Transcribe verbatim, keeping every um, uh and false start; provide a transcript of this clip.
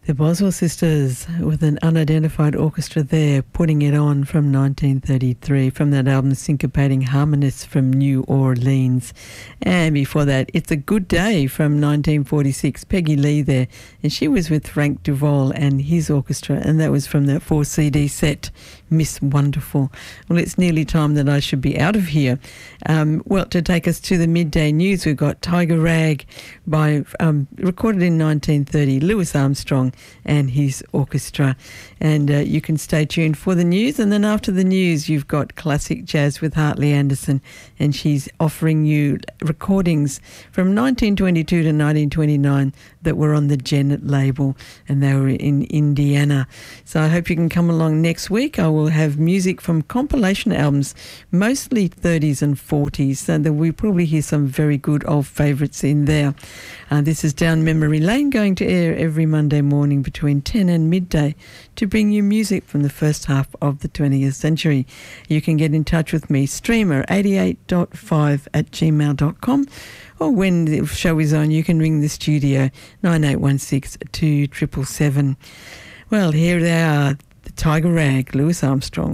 The Boswell Sisters with an unidentified orchestra there, putting it on from nineteen thirty-three, from that album Syncopating Harmonists from New Orleans. And before that, It's a Good Day from nineteen forty-six, Peggy Lee there, and she was with Frank Duval and his orchestra, and that was from that four C D set, Miss Wonderful. Well, it's nearly time that I should be out of here. Um, well, to take us to the midday news, we've got Tiger Rag by um, recorded in nineteen thirty, Louis Armstrong and his orchestra. And uh, you can stay tuned for the news, and then after the news you've got classic jazz with Hartley Anderson, and she's offering you recordings from nineteen twenty-two to nineteen twenty-nine that were on the Janet label, and they were in Indiana. So I hope you can come along next week. I will have music from compilation albums, mostly thirties and forties, so that we probably hear some very good old favourites in there. Uh, this is Down Memory Lane, going to air every Monday morning between ten and midday to bring you music from the first half of the twentieth century. You can get in touch with me, streamer eighty-eight point five at gmail dot com, or when the show is on, you can ring the studio, nine eight one six, two seven seven seven. Well, here they are, the Tiger Rag, Louis Armstrong.